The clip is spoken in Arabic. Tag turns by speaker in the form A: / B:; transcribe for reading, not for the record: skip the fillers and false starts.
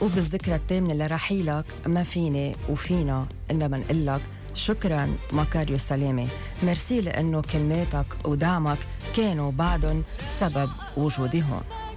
A: وبالذكرى الثامنة لرحيلك ما فيني وفينا إنما نقلك شكراً مكاريو سلامة. ميرسي لأنه كلماتك ودعمك كانوا بعدهم سبب وجودي هون.